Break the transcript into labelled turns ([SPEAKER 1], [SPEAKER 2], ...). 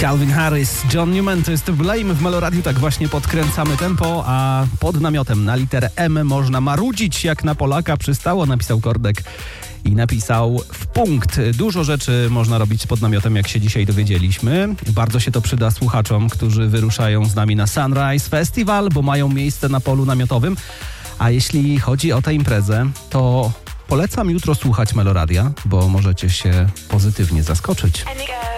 [SPEAKER 1] Calvin Harris, John Newman, to jest Blame w Meloradiu. Tak właśnie podkręcamy tempo, a pod namiotem na literę M można marudzić jak na Polaka przystało, napisał Kordek i napisał w punkt. Dużo rzeczy można robić pod namiotem, jak się dzisiaj dowiedzieliśmy. Bardzo się to przyda słuchaczom, którzy wyruszają z nami na Sunrise Festival, bo mają miejsce na polu namiotowym. A jeśli chodzi o tę imprezę, to polecam jutro słuchać Meloradia, bo możecie się pozytywnie zaskoczyć.